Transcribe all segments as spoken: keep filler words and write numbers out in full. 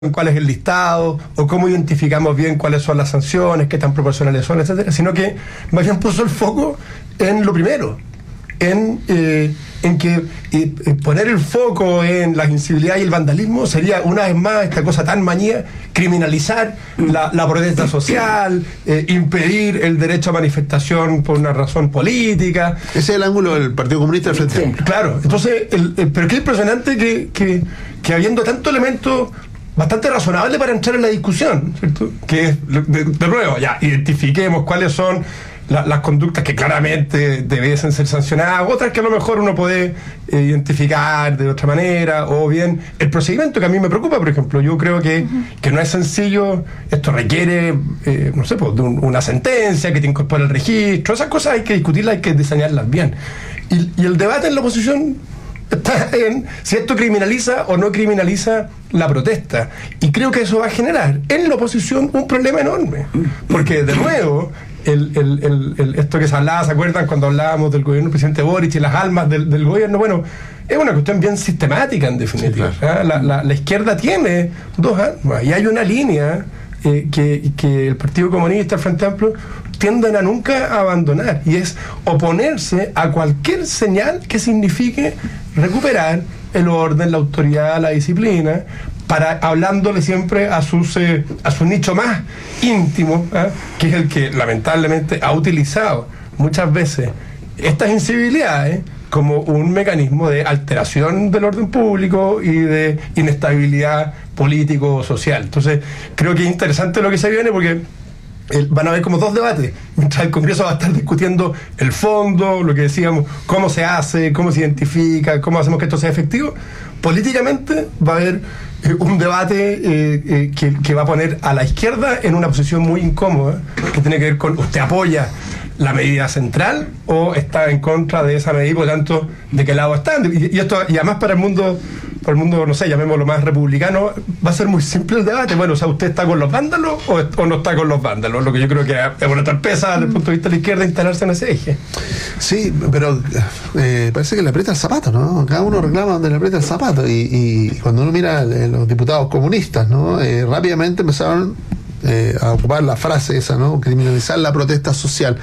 cuál es el listado, o cómo identificamos bien cuáles son las sanciones, qué tan proporcionales son, etcétera, sino que más bien puso el foco en lo primero, en, eh, en que eh, poner el foco en la incivilidad y el vandalismo sería una vez más esta cosa tan mañía, criminalizar la, la protesta social, eh, impedir el derecho a manifestación por una razón política. Ese es el ángulo del Partido Comunista del Frente Amplio. Claro, entonces, el, el, pero qué impresionante que, que, que habiendo tanto elemento bastante razonable para entrar en la discusión, ¿cierto? Que es, de, de nuevo, ya identifiquemos cuáles son la, las conductas que claramente debiesen ser sancionadas, otras que a lo mejor uno puede eh, identificar de otra manera, o bien el procedimiento que a mí me preocupa, por ejemplo. Yo creo que, uh-huh. que no es sencillo, esto requiere, eh, no sé, pues, de un, una sentencia que te incorpora el registro, esas cosas hay que discutirlas, hay que diseñarlas bien. Y, y el debate en la oposición está en si esto criminaliza o no criminaliza la protesta, y creo que eso va a generar en la oposición un problema enorme, porque de nuevo el, el, el, el, esto que se hablaba, ¿se acuerdan cuando hablábamos del gobierno del presidente Boric y las almas del, del gobierno? Bueno, es una cuestión bien sistemática en definitiva. Sí, claro. la, la, la izquierda tiene dos almas y hay una línea eh, que, que el Partido Comunista, el Frente Amplio, tienden a nunca abandonar, y es oponerse a cualquier señal que signifique recuperar el orden, la autoridad, la disciplina, para hablándole siempre a sus eh, a su nicho más íntimo, ¿eh? que es el que lamentablemente ha utilizado muchas veces estas incivilidades como un mecanismo de alteración del orden público y de inestabilidad político-social. Entonces, creo que es interesante lo que se viene, porque El, van a haber como dos debates, mientras el Congreso va a estar discutiendo el fondo, lo que decíamos, cómo se hace, cómo se identifica, cómo hacemos que esto sea efectivo. Políticamente va a haber eh, un debate eh, eh, que, que va a poner a la izquierda en una posición muy incómoda, que tiene que ver con: ¿usted apoya la medida central o está en contra de esa medida y por lo tanto de qué lado están? Y, y esto, y además para el mundo para el mundo, no sé, llamémoslo más republicano, va a ser muy simple el debate. Bueno, o sea, ¿usted está con los vándalos o, o no está con los vándalos? Lo que yo creo que es una torpeza desde el punto de vista de la izquierda instalarse en ese eje. Sí, pero eh, parece que le aprieta el zapato, ¿no? Cada uno reclama donde le aprieta el zapato, y, y cuando uno mira eh, los diputados comunistas, ¿no? Eh, rápidamente empezaron Eh, a ocupar la frase esa, ¿no? Criminalizar la protesta social.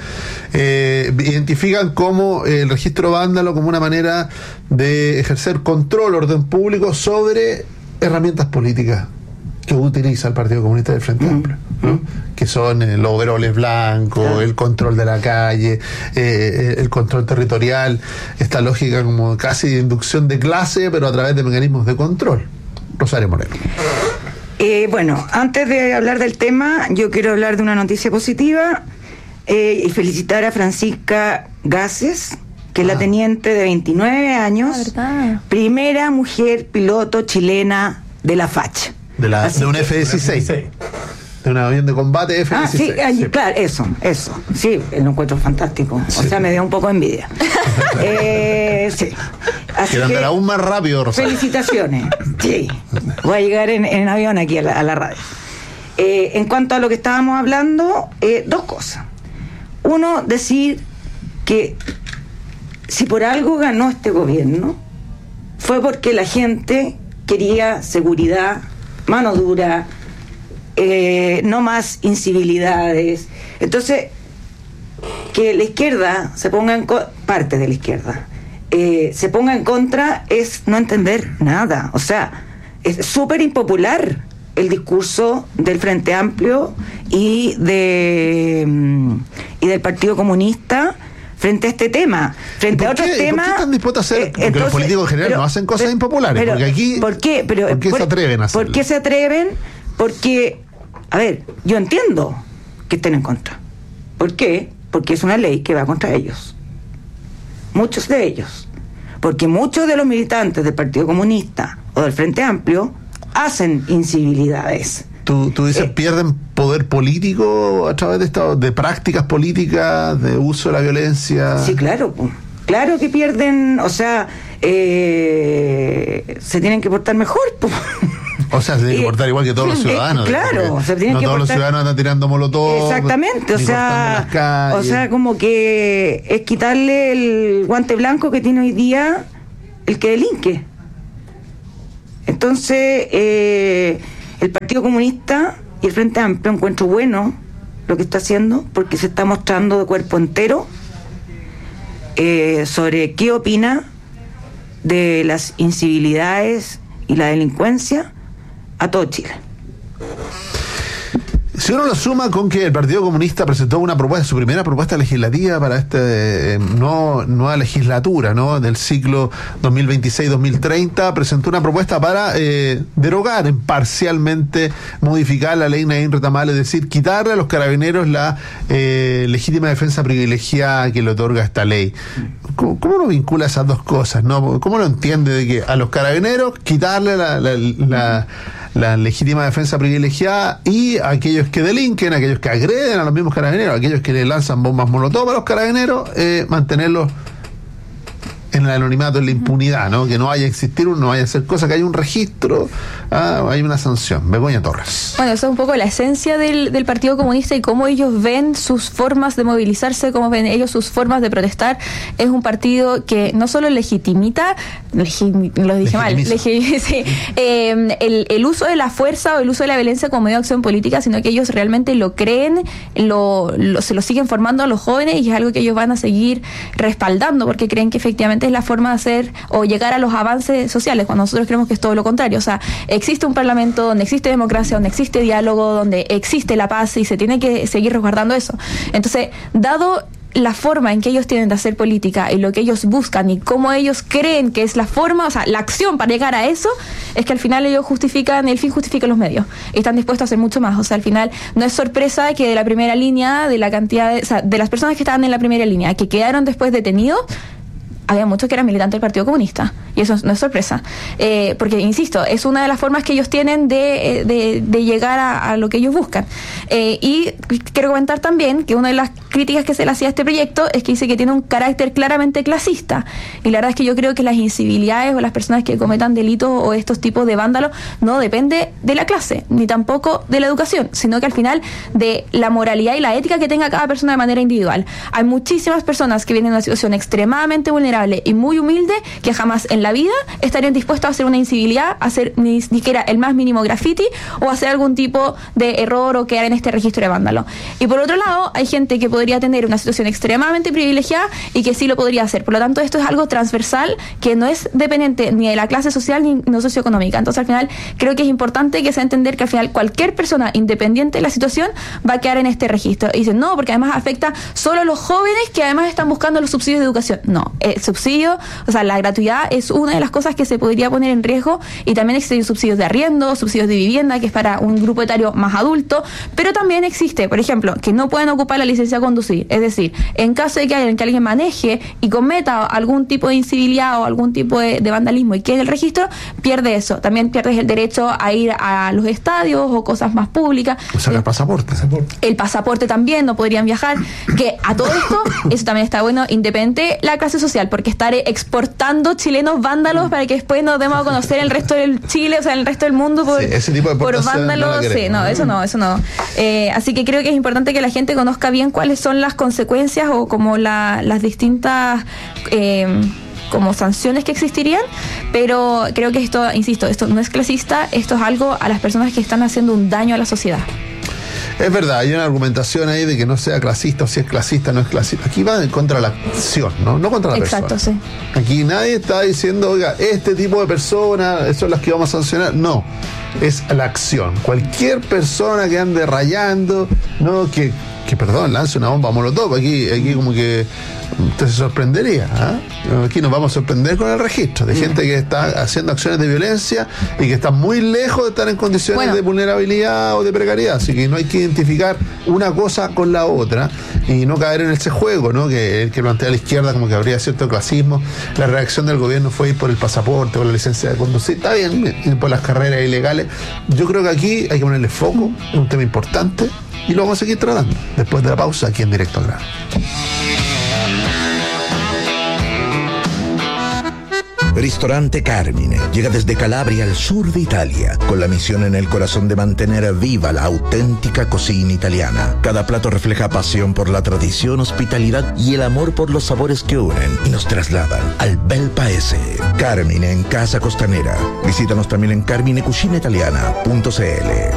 Eh, identifican como eh, el registro vándalo como una manera de ejercer control, orden público sobre herramientas políticas que utiliza el Partido Comunista del Frente Amplio, ¿no? Que son eh, los overoles blancos, el control de la calle, eh, el control territorial, esta lógica como casi de inducción de clase, pero a través de mecanismos de control. Rosario Moreno. Eh, bueno, antes de hablar del tema, yo quiero hablar de una noticia positiva eh, y felicitar a Francisca Gases, que ah. es la teniente de veintinueve años, primera mujer piloto chilena de la facha. De, la, de un F dieciséis. De un avión de combate F dieciséis. Ah, sí, sí, claro, eso, eso. Sí, lo encuentro fantástico. Sí. O sea, me dio un poco de envidia. eh, sí. Así que andará aún más rápido, Rosario. Felicitaciones. Sí. Voy a llegar en, en avión aquí a la, a la radio. Eh, en cuanto a lo que estábamos hablando, eh, dos cosas. Uno, decir que si por algo ganó este gobierno, fue porque la gente quería seguridad, mano dura, eh, no más incivilidades. Entonces, que la izquierda se ponga en co- parte de la izquierda eh, se ponga en contra es no entender nada. O sea, es súper impopular el discurso del Frente Amplio y de y del Partido Comunista frente a este tema, frente a otros temas. ¿Por qué están dispuestos a hacer? Eh, porque entonces, los políticos en general pero, no hacen cosas pero, impopulares. Pero, porque aquí, ¿por qué? Pero, ¿por qué por, se atreven a hacerlo? ¿Por qué se atreven? Porque, a ver, yo entiendo que estén en contra. ¿Por qué? Porque es una ley que va contra ellos. Muchos de ellos. Porque muchos de los militantes del Partido Comunista o del Frente Amplio hacen incivilidades. ¿Tú, tú dices, eh, pierden poder político a través de esta, de prácticas políticas, de uso de la violencia? Sí, claro. Claro que pierden, o sea, eh, se tienen que portar mejor. O sea, se tienen que portar igual que todos los ciudadanos. Eh, claro, se tienen no que todos portar... los ciudadanos andan tirando molotov. Exactamente, o sea, o sea, como que es quitarle el guante blanco que tiene hoy día el que delinque. Entonces, eh, el Partido Comunista y el Frente Amplio encuentro bueno lo que está haciendo, porque se está mostrando de cuerpo entero eh, sobre qué opina de las incivilidades y la delincuencia a todo Chile. Si uno lo suma con que el Partido Comunista presentó una propuesta, su primera propuesta legislativa para esta eh, no, nueva legislatura, ¿no?, del ciclo dos mil veintiséis dos mil treinta, presentó una propuesta para eh, derogar parcialmente, modificar la ley Nadine Retamal, es decir, quitarle a los carabineros la eh, legítima defensa privilegiada que le otorga esta ley. ¿Cómo, cómo uno vincula esas dos cosas, no? ¿Cómo lo entiende de que a los carabineros quitarle la, la, la la legítima defensa privilegiada y a aquellos que delinquen, a aquellos que agreden a los mismos carabineros, a aquellos que le lanzan bombas molotov a los carabineros, eh, mantenerlos en el anonimato, en la impunidad, ¿no? Que no vaya a existir, no vaya a hacer cosas, que haya un registro, ah, hay una sanción. Begoña Torres. Bueno, eso es un poco la esencia del, del Partido Comunista y cómo ellos ven sus formas de movilizarse, cómo ven ellos sus formas de protestar. Es un partido que no solo legitimita, legi, lo dije mal, legi, sí, eh, el, el uso de la fuerza o el uso de la violencia como medio de acción política, sino que ellos realmente lo creen, lo, lo, se lo siguen formando a los jóvenes y es algo que ellos van a seguir respaldando porque creen que efectivamente es la forma de hacer o llegar a los avances sociales, cuando nosotros creemos que es todo lo contrario. O sea, existe un parlamento donde existe democracia, donde existe diálogo, donde existe la paz y se tiene que seguir resguardando eso. Entonces, dado la forma en que ellos tienen de hacer política y lo que ellos buscan y cómo ellos creen que es la forma, o sea, la acción para llegar a eso, es que al final ellos justifican, el fin justifica los medios y están dispuestos a hacer mucho más. O sea, al final no es sorpresa que de la primera línea, de la cantidad de, o sea, de las personas que estaban en la primera línea, que quedaron después detenidos, había muchos que eran militantes del Partido Comunista, y eso no es sorpresa, eh, porque, insisto, es una de las formas que ellos tienen de, de, de llegar a, a lo que ellos buscan. Eh, y quiero comentar también que una de las críticas que se le hacía a este proyecto es que dice que tiene un carácter claramente clasista, y la verdad es que yo creo que las incivilidades o las personas que cometan delitos o estos tipos de vándalos no depende de la clase, ni tampoco de la educación, sino que al final de la moralidad y la ética que tenga cada persona de manera individual. Hay muchísimas personas que vienen en una situación extremadamente vulnerable y muy humilde que jamás en la vida estarían dispuestos a hacer una incivilidad, a hacer ni siquiera el más mínimo graffiti o hacer algún tipo de error o quedar en este registro de vándalo. Y por otro lado, hay gente que podría tener una situación extremadamente privilegiada y que sí lo podría hacer. Por lo tanto, esto es algo transversal que no es dependiente ni de la clase social ni no socioeconómica. Entonces, al final, creo que es importante que se entender que al final cualquier persona, independiente de la situación, va a quedar en este registro. Y dicen, no, porque además afecta solo a los jóvenes que además están buscando los subsidios de educación. No, eh, subsidio, o sea, la gratuidad es una de las cosas que se podría poner en riesgo, y también existen subsidios de arriendo, subsidios de vivienda, que es para un grupo etario más adulto, pero también existe, por ejemplo, que no pueden ocupar la licencia de conducir, es decir, en caso de que alguien, que alguien maneje y cometa algún tipo de incivilidad o algún tipo de, de vandalismo y quede en el registro, pierde eso, también pierdes el derecho a ir a los estadios o cosas más públicas. O sea, el pasaporte. El pasaporte también, no podrían viajar, que a todo esto, eso también está bueno, independiente la clase social, porque estar exportando chilenos vándalos para que después nos demos a conocer el resto del Chile, o sea, el resto del mundo por, sí, ese tipo de por vándalos. No sí, no, eso no, eso no. Eh, así que creo que es importante que la gente conozca bien cuáles son las consecuencias o como la, las distintas eh, como sanciones que existirían, pero creo que esto, insisto, esto no es clasista, esto es algo a las personas que están haciendo un daño a la sociedad. Es verdad, hay una argumentación ahí de que no sea clasista o si es clasista no es clasista. Aquí va contra la acción, ¿no? No contra la Exacto, persona. Exacto, sí. Aquí nadie está diciendo, oiga, este tipo de personas son las que vamos a sancionar. No, es la acción. Cualquier persona que ande rayando, no, que, que perdón, lance una bomba molotov, aquí, aquí como que usted se sorprendería, ¿eh? Aquí nos vamos a sorprender con el registro de gente que está haciendo acciones de violencia y que está muy lejos de estar en condiciones bueno. de vulnerabilidad o de precariedad, así que no hay que identificar una cosa con la otra y no caer en ese juego, ¿no? Que el que plantea la izquierda como que habría cierto clasismo. La reacción del gobierno fue ir por el pasaporte, por la licencia de conducir, está bien, ir por las carreras ilegales. Yo creo que aquí hay que ponerle foco, es un tema importante y lo vamos a seguir tratando después de la pausa aquí en Directo al Grano. Ristorante Carmine llega desde Calabria al sur de Italia, con la misión en el corazón de mantener viva la auténtica cocina italiana. Cada plato refleja pasión por la tradición, hospitalidad y el amor por los sabores que unen y nos trasladan al bel paese. Carmine en Casa Costanera. Visítanos también en carmine cucina italiana punto c l.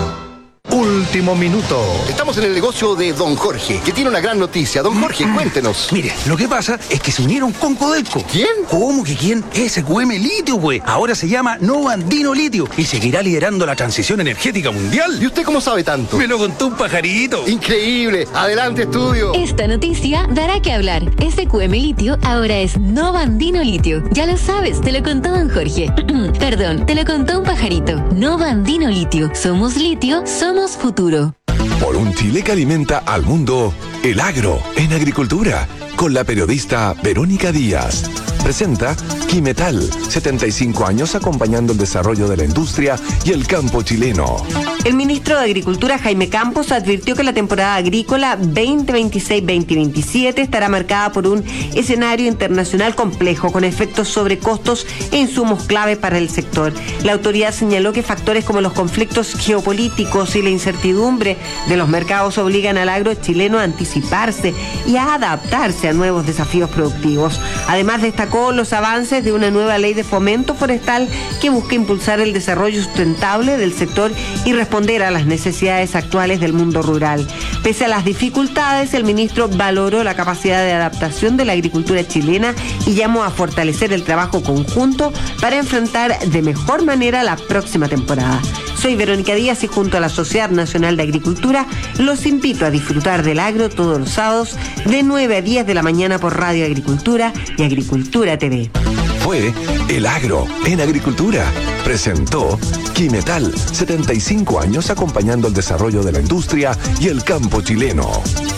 Último minuto. Estamos en el negocio de Don Jorge, que tiene una gran noticia. Don Jorge, cuéntenos. Mire, lo que pasa es que se unieron con Codelco. ¿Quién? ¿Cómo que quién? S Q M Litio, güey. Ahora se llama Nova Andino Litio y seguirá liderando la transición energética mundial. ¿Y usted cómo sabe tanto? Me lo contó un pajarito. Increíble. Adelante, estudio. Esta noticia dará que hablar. S Q M Litio ahora es Nova Andino Litio. Ya lo sabes, te lo contó Don Jorge. Perdón, te lo contó un pajarito. Nova Andino Litio. Somos litio, somos futuro. Por un Chile que alimenta al mundo, el agro en agricultura, con la periodista Verónica Díaz. Presenta Quimetal, setenta y cinco años acompañando el desarrollo de la industria y el campo chileno. El ministro de Agricultura, Jaime Campos, advirtió que la temporada agrícola veinte veintiséis veinte veintisiete estará marcada por un escenario internacional complejo, con efectos sobre costos e insumos clave para el sector. La autoridad señaló que factores como los conflictos geopolíticos y la incertidumbre de los mercados obligan al agro chileno a anticiparse y a adaptarse a nuevos desafíos productivos. Además, destacó los avances de una nueva ley de fomento forestal que busca impulsar el desarrollo sustentable del sector y responder a las necesidades actuales del mundo rural. Pese a las dificultades, el ministro valoró la capacidad de adaptación de la agricultura chilena y llamó a fortalecer el trabajo conjunto para enfrentar de mejor manera la próxima temporada. Soy Verónica Díaz y junto a la Sociedad Nacional de Agricultura los invito a disfrutar del agro todos los sábados de nueve a diez de la mañana por Radio Agricultura y Agricultura T V. Fue El Agro en Agricultura. Presentó Quimetal, setenta y cinco años acompañando el desarrollo de la industria y el campo chileno.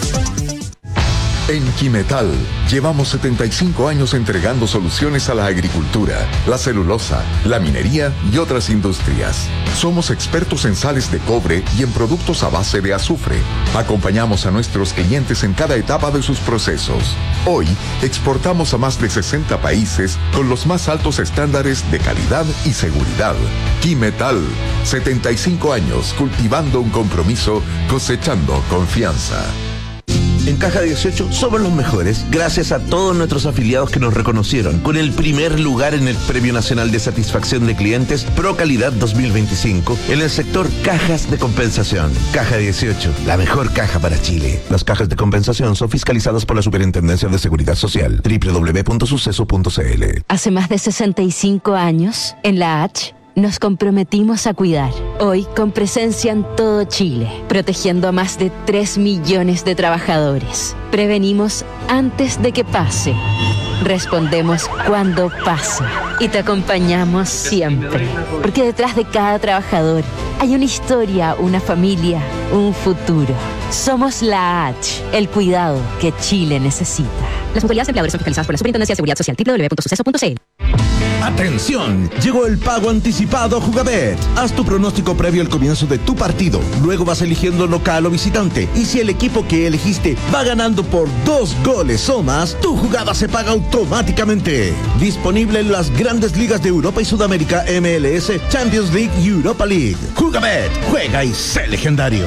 En Quimetal llevamos setenta y cinco años entregando soluciones a la agricultura, la celulosa, la minería y otras industrias. Somos expertos en sales de cobre y en productos a base de azufre. Acompañamos a nuestros clientes en cada etapa de sus procesos. Hoy exportamos a más de sesenta países con los más altos estándares de calidad y seguridad. Quimetal, setenta y cinco años cultivando un compromiso, cosechando confianza. En Caja dieciocho somos los mejores gracias a todos nuestros afiliados que nos reconocieron con el primer lugar en el Premio Nacional de Satisfacción de Clientes Pro Calidad dos mil veinticinco en el sector cajas de compensación. Caja dieciocho, la mejor caja para Chile. Las cajas de compensación son fiscalizadas por la Superintendencia de Seguridad Social. doble u doble u doble u punto suceso punto c l. Hace más de sesenta y cinco años, en la H, nos comprometimos a cuidar, hoy con presencia en todo Chile, protegiendo a más de tres millones de trabajadores. Prevenimos antes de que pase, respondemos cuando pasa y te acompañamos siempre, porque detrás de cada trabajador hay una historia, una familia, un futuro. Somos la H, el cuidado que Chile necesita. Las mutualidades de empleadores son fiscalizadas por la Superintendencia de Seguridad Social. doble u doble u doble u punto suceso punto c l. ¡Atención! Llegó el pago anticipado Jugabet. Haz tu pronóstico previo al comienzo de tu partido. Luego vas eligiendo local o visitante. Y si el equipo que elegiste va ganando por dos goles o más, tu jugada se paga automáticamente. Disponible en las grandes ligas de Europa y Sudamérica, M L S, Champions League y Europa League. Jugabet, juega y sé legendario.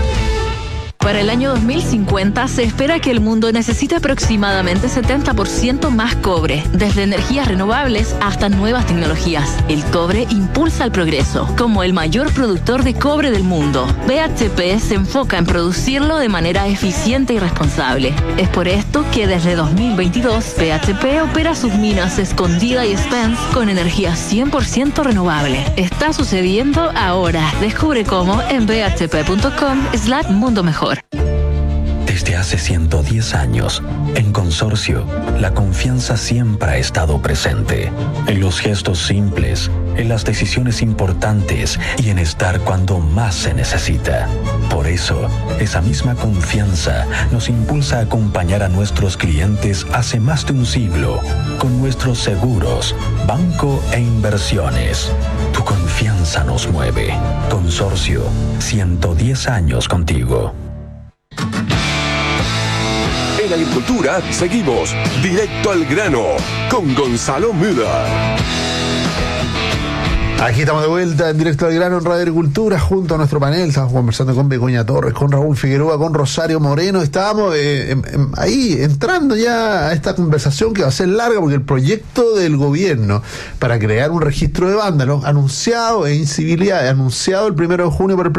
Para el año dos mil cincuenta se espera que el mundo necesite aproximadamente setenta por ciento más cobre, desde energías renovables hasta nuevas tecnologías. El cobre impulsa el progreso, como el mayor productor de cobre del mundo. B H P se enfoca en producirlo de manera eficiente y responsable. Es por esto que desde dos mil veintidós B H P opera sus minas Escondida y Spence con energía cien por ciento renovable. Está sucediendo ahora. Descubre cómo en b h p punto com slash mundo mejor. Desde hace ciento diez años, en Consorcio, la confianza siempre ha estado presente. En los gestos simples, en las decisiones importantes y en estar cuando más se necesita. Por eso, esa misma confianza nos impulsa a acompañar a nuestros clientes hace más de un siglo, con nuestros seguros, banco e inversiones. Tu confianza nos mueve. Consorcio, ciento diez años contigo. En Agricultura seguimos directo al grano con Gonzalo Müller. Aquí estamos de vuelta en Directo al Grano en Radio Agricultura junto a nuestro panel. Estamos conversando con Begoña Torres, con Raúl Figueroa, con Rosario Moreno. Estábamos eh, en, en, ahí entrando ya a esta conversación que va a ser larga porque el proyecto del gobierno para crear un registro de vándalos anunciado e incivilidad, anunciado el primero de junio por el